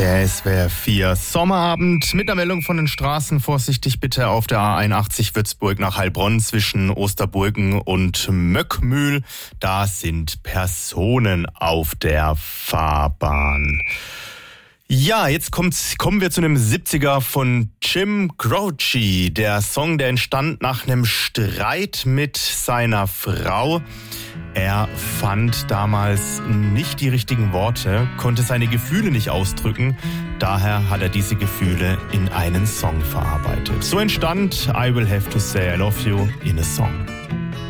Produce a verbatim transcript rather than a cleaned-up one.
Der S W R vier Sommerabend mit der Meldung von den Straßen. Vorsichtig bitte auf der A einundachtzig Würzburg nach Heilbronn zwischen Osterburgen und Möckmühl. Da sind Personen auf der Fahrbahn. Ja, jetzt kommt's, kommen wir zu einem siebziger von Jim Croce. Der Song, der entstand nach einem Streit mit seiner Frau. Er fand damals nicht die richtigen Worte, konnte seine Gefühle nicht ausdrücken. Daher hat er diese Gefühle in einen Song verarbeitet. So entstand I Will Have to Say I Love You in a Song.